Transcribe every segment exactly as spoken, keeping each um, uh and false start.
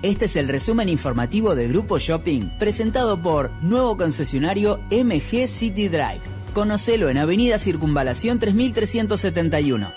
Este es el resumen informativo de Grupo Shopping, presentado por nuevo concesionario M G City Drive. Conocelo en Avenida Circunvalación tres mil trescientos setenta y uno.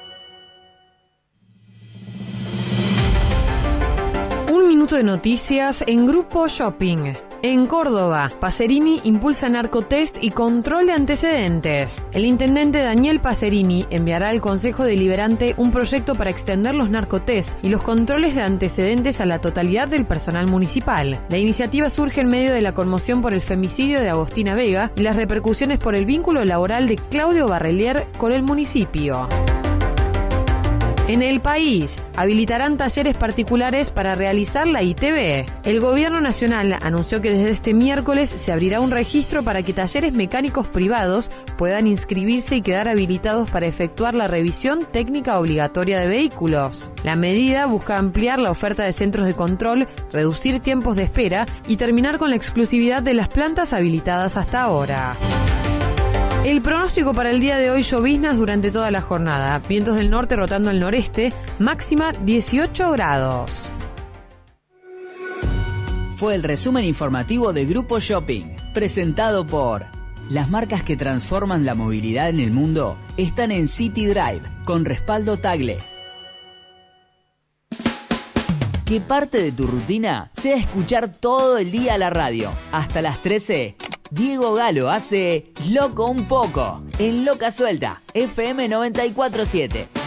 Un minuto de noticias en Grupo Shopping. En Córdoba, Pacerini impulsa narcotest y control de antecedentes. El intendente Daniel Pacerini enviará al Consejo Deliberante un proyecto para extender los narcotest y los controles de antecedentes a la totalidad del personal municipal. La iniciativa surge en medio de la conmoción por el femicidio de Agostina Vega y las repercusiones por el vínculo laboral de Claudio Barrelier con el municipio. En El País, habilitarán talleres particulares para realizar la I T B. El Gobierno Nacional anunció que desde este miércoles se abrirá un registro para que talleres mecánicos privados puedan inscribirse y quedar habilitados para efectuar la revisión técnica obligatoria de vehículos. La medida busca ampliar la oferta de centros de control, reducir tiempos de espera y terminar con la exclusividad de las plantas habilitadas hasta ahora. El pronóstico para el día de hoy: lloviznas durante toda la jornada, vientos del norte rotando al noreste, máxima dieciocho grados. Fue el resumen informativo de Grupo Shopping, presentado por... Las marcas que transforman la movilidad en el mundo están en City Drive, con respaldo Tagle. Que parte de tu rutina sea escuchar todo el día la radio. Hasta las trece... Diego Galo hace Loco un poco en Loca Suelta, F M noventa y cuatro punto siete.